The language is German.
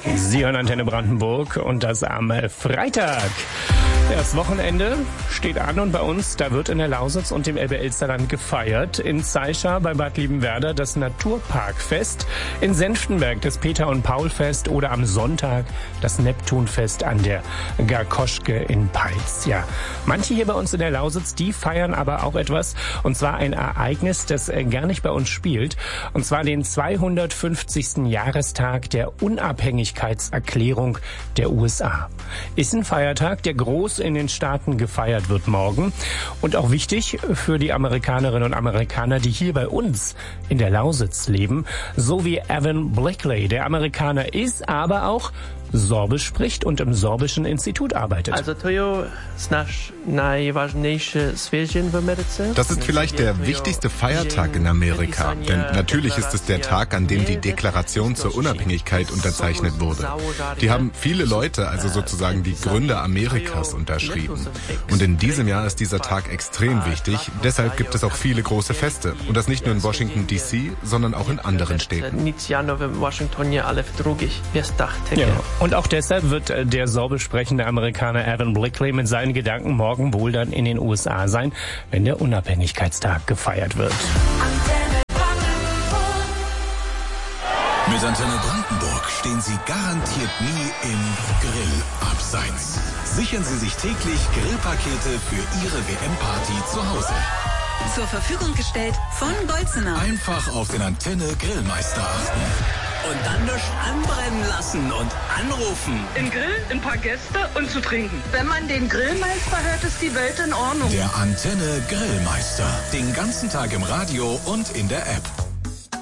Sie hören Antenne Brandenburg und das am Freitag. Das Wochenende steht an und bei uns, da wird in der Lausitz und dem Elbe-Elsterland gefeiert. In Zeischa bei Bad Liebenwerda das Naturparkfest, in Senftenberg das Peter- und Paul-Fest oder am Sonntag das Neptunfest an der Garkoschke in Peitz. Ja, manche hier bei uns in der Lausitz, die feiern aber auch etwas, und zwar ein Ereignis, das gar nicht bei uns spielt, und zwar den 250. Jahrestag der Unabhängigkeitserklärung der USA. Ist ein Feiertag, der groß in den Staaten gefeiert wird morgen und auch wichtig für die Amerikanerinnen und Amerikaner, die hier bei uns in der Lausitz leben, so wie Evan Blackley, der Amerikaner ist, aber auch Sorbisch spricht und im Sorbischen Institut arbeitet. Das ist vielleicht der wichtigste Feiertag in Amerika, denn natürlich ist es der Tag, an dem die Deklaration zur Unabhängigkeit unterzeichnet wurde. Die haben viele Leute, also sozusagen die Gründer Amerikas, unterschrieben. Und in diesem Jahr ist dieser Tag extrem wichtig, deshalb gibt es auch viele große Feste. Und das nicht nur in Washington D.C., sondern auch in anderen Städten. Ja. Und auch deshalb wird der sorbisch sprechende Amerikaner Evan Blackley mit seinen Gedanken morgen wohl dann in den USA sein, wenn der Unabhängigkeitstag gefeiert wird. Mit Antenne Brandenburg stehen Sie garantiert nie im Grillabseits. Sichern Sie sich täglich Grillpakete für Ihre WM-Party zu Hause. Zur Verfügung gestellt von Bolzener. Einfach auf den Antenne Grillmeister achten. Und dann nicht anbrennen lassen und anrufen. Im Grill, ein paar Gäste und zu trinken. Wenn man den Grillmeister hört, ist die Welt in Ordnung. Der Antenne Grillmeister. Den ganzen Tag im Radio und in der App.